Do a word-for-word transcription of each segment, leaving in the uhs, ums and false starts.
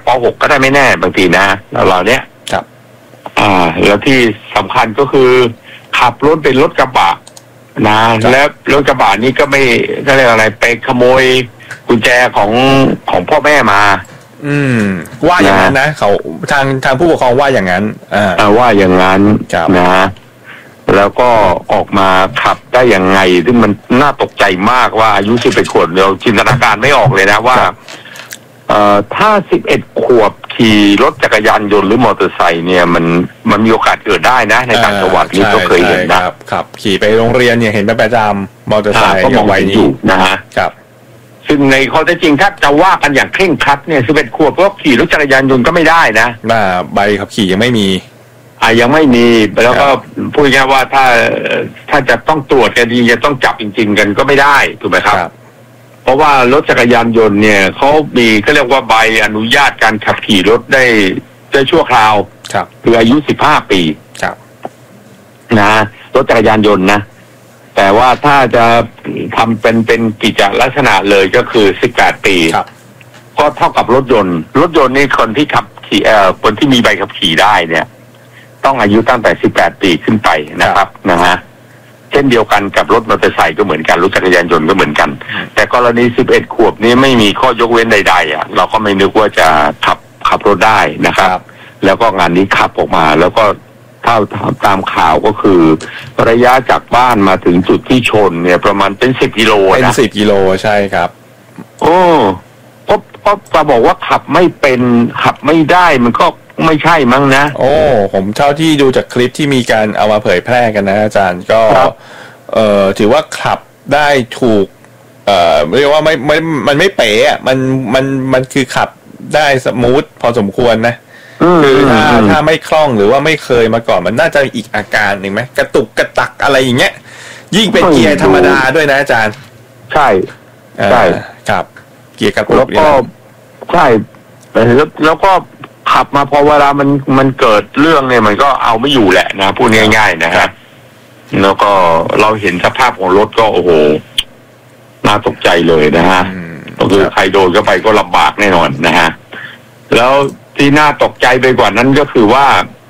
ป หก ก็ได้ไม่แน่บางทีนะเราเนี้ยครับอ่าแล้วที่สำคัญก็คือขับรถเป็นรถกระบะนะแล้วรถกระบะนี้ก็ไม่ก็เรียกอะไรไปขโมยกุญแจของของพ่อแม่มาอืมว่าอย่างนั้นนะเขาทางทางผู้ปกครองว่าอย่างนั้นอ่าว่าอย่างนั้นนะแล้วก็ออกมาขับได้อย่างไงซึ่งมันน่าตกใจมากว่าอายุสิบเอ็ดขวบเราจินตนาการไม่ออกเลยนะว่าเอ่อถ้าสิบเอ็ดขวบขี่รถจักรยานยนต์หรือมอเตอร์ไซค์เนี่ยมันมันมีโอกาสเกิดได้นะในต่างจังหวัดนี่ก็เคยเห็นนะครับครับขี่ไปโรงเรียนเนี่ยเห็นประจำมอเตอร์ไซค์ก็วัยนี้นะฮะครับซึ่งในข้อเท็จจริงถ้าจะว่ากันอย่างเคร่งครัดเนี่ยสิบเอ็ดขวบก็ขี่รถจักรยานยนต์ก็ไม่ได้นะน่าใบขับขี่ยังไม่มีอ่ายังไม่มีแล้วก็พูดง่ายว่าถ้าถ้าจะต้องตรวจกันจริงจะต้องจับจริงๆกันก็ไม่ได้ถูกไหมครับเพราะว่ารถจักรยานยนต์เนี่ยเขามีก็เรียกว่าใบอนุญาตการขับขี่รถได้ได้ชั่วคราวคืออายุสิบห้าปีนะรถจักรยานยนต์นะแต่ว่าถ้าจะทำเป็นเป็นกิจลักษณะเลยก็คือสิบแปดปีก็เท่ากับรถยนต์รถยนต์นี่คนที่ขับขี่เอ่อคนที่มีใบขับขี่ได้เนี่ยต้องอายุตั้งแต่สิบแปดปีขึ้นไปนะครับนะฮะเช่นเดียวกันกับรถมอเตอร์ไซค์ก็เหมือนกันรถจักรยานยนต์ก็เหมือนกันแต่กรณีสิบเอ็ดขวบนี้ไม่มีข้อยกเว้นใดๆอ่ะเราก็ไม่นึกว่าจะขับขับรถได้นะครับแล้วก็งานนี้ขับออกมาแล้วก็เท่าตามข่าวก็คือระยะจากบ้านมาถึงจุดที่ชนเนี่ยประมาณเป็นสิบกิโลนะเป็นสิบกิโลใช่ครับโอ้ก็ก็จะบอกว่าขับไม่เป็นขับไม่ได้มันก็ไม่ใช่มั้งนะโอ้ผมเท่าที่ดูจากคลิปที่มีการเอามาเผยแพร่กันนะอาจารย์ก็เอ่อถือว่าขับได้ถูกเอ่อเรียกว่าไม่ไม่มันไม่เป๋อะมันมันมันคือขับได้สมูทพอสมควรนะคือถ้าถ้าไม่คล่องหรือว่าไม่เคยมาก่อนมันน่าจะอีกอาการหนึ่งไหมกระตุกกระตักอะไรอย่างเงี้ยยิ่งเป็นเกียร์ธรรมดาด้วยนะอาจารย์ใช่ใช่ครับเกียร์กระตุกแล้วก็ใช่แล้วแล้วก็ขับมาพอเวลามันมันเกิดเรื่องเนี่ยมันก็เอาไม่อยู่แหละนะพูดง่ายๆนะครับแล้วก็เราเห็นสภาพของรถก็โอ้โหน่าตกใจเลยนะฮะก็คือใครโดนก็ไปก็ลำบากแน่นอนนะฮะแล้วที่น่าตกใจไปกว่านั้นก็คือว่า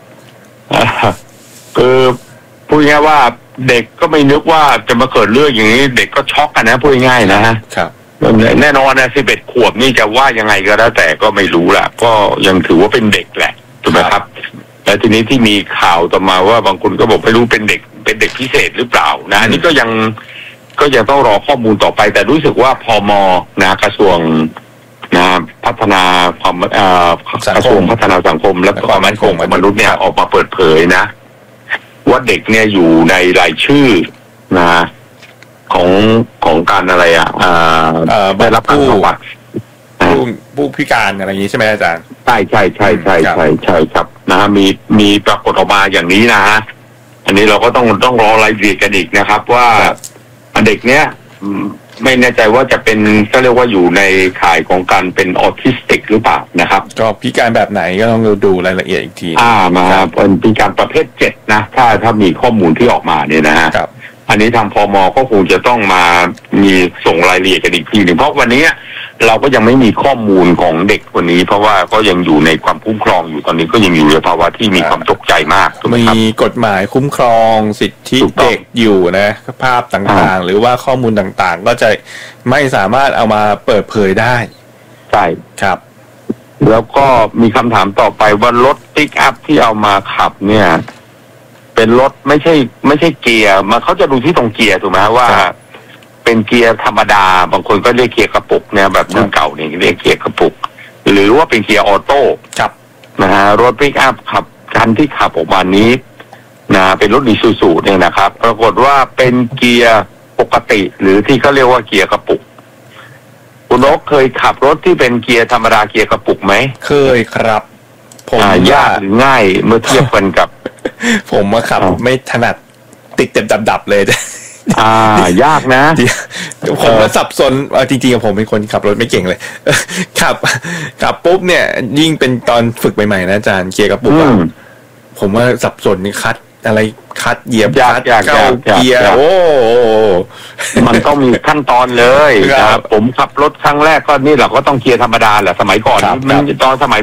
คือพูดง่ายว่าเด็กก็ไม่นึกว่าจะมาเกิดเรื่องอย่างนี้เด็กก็ช็อกกันนะพูดง่ายๆนะครับแน่นอนนะสิบเอ็ดขวบนี่จะว่ายังไงก็แล้วแต่ก็ไม่รู้แหละก็ยังถือว่าเป็นเด็กแหละถูกไหมครับแล้วทีนี้ที่มีข่าวต่อมาว่าบางคนก็บอกไม่รู้เป็นเด็กเป็นเด็กพิเศษหรือเปล่านะอันนี้ก็ยังก็ยังต้องรอข้อมูลต่อไปแต่รู้สึกว่าพม.นะกระทรวงนะพัฒนาความเอ่อกระทรวงพัฒนาสังคมและความมั่นคงของมนุษย์เนี่ยออกมาเปิดเผยนะว่าเด็กเนี่ยอยู่ในรายชื่อนะของของการอะไรอ่ะได้รับการประวัติผู้ผู้พิการอะไรอย่างนี้ใช่ไหมอาจารย์ใช่ใช่ใช่ใช่ใช่ใช่ครับนะมีมีปรากฏออกมาอย่างนี้นะฮะอันนี้เราก็ต้องต้องรอรายละเอียดกันอีกนะครับว่าเด็กเนี้ยไม่แน่ใจว่าจะเป็นก็เรียกว่าอยู่ในข่ายของการเป็นออทิสติกหรือเปล่านะครับก็พิการแบบไหนก็ต้องดูรายละเอียดอีกทีอ่ามาเป็นพิการประเภทเจ็ดนะถ้าถ้ามีข้อมูลที่ออกมาเนี่ยนะฮะอันนี้ทางพม.ก็คงจะต้องมามีส่งรายละเอียดกันอีกทีหนึ่งเพราะวันนี้เราก็ยังไม่มีข้อมูลของเด็กคนนี้เพราะว่าก็ยังอยู่ในความคุ้มครองอยู่ตอนนี้ก็ยังอยู่ในภาวะที่มีความตกใจมากมีกฎหมายคุ้มครองสิทธิเด็กอยู่นะภาพต่างๆหรือว่าข้อมูลต่างๆก็จะไม่สามารถเอามาเปิดเผยได้ใช่ครับแล้วก็มีคำถามต่อไปว่ารถปิกอัพที่เอามาขับเนี่ยเป็นรถไม่ใช่ไม่ใช่เกียร์มาเขาจะดูที่ตรงเกียร์ถูกไหมว่าเป็นเกียร์ธรรมดาบางคนก็เรียกเกียร์กระปุกเนี่ยแบบรุ่นเก่าเนี่ยเรียกเกียร์กระปุกหรือว่าเป็นเกียร์ออโต้ครับนะฮะรถปิกอัพขับคันที่ขับออกมานี้นะเป็นรถอีซูซูเนี่ยนะครับปรากฏว่าเป็นเกียร์ปกติหรือที่เขาเรียกว่าเกียร์กระปุกคุณนกเคยขับรถที่เป็นเกียร์ธรรมดาเกียร์กระปุกไหมเคยครับผมยากหรือง่ายเมื่อเทียบกันกับผมมาขับไม่ถนัดติดเต็มดับๆเลยอ่ายากนะผมก็สับสนจริงๆผมเป็นคนขับรถไม่เก่งเลยขับขับปุ๊บเนี่ยยิ่งเป็นตอนฝึกใหม่ๆนะอาจารย์เกียร์กระปุกผมว่าสับสนนี่คัดอะไรคัดเหยียบคัดเข้าเกียร์โอ้มันต้องมีขั้นตอนเลยครับผมขับรถครั้งแรกก็นี่เราก็ต้องเกียร์ธรรมดาแหละสมัยก่อนมันตอนสมัย